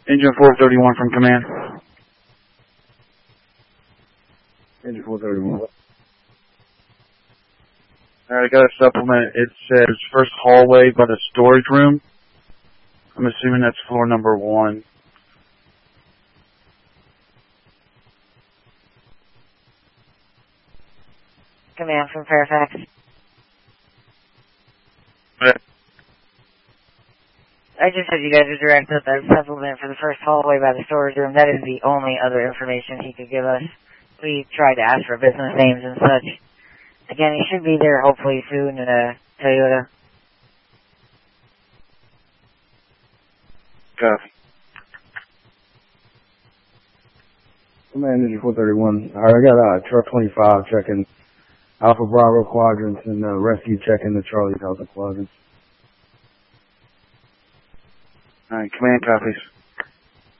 Engine 431 from command. Engine 431. Alright, I got a supplement. It says first hallway by the storage room. I'm assuming that's floor number 1. Command from Fairfax. What? I just said you guys are directed that supplement for the first hallway by the storage room. That is the only other information he could give us. We tried to ask for business names and such. Again, he should be there hopefully soon in a Toyota. Copy. Command Engine 431. Alright, I got truck 25 checking Alpha Bravo quadrants and rescue checking the Charlie Delta quadrants. Alright, command copies.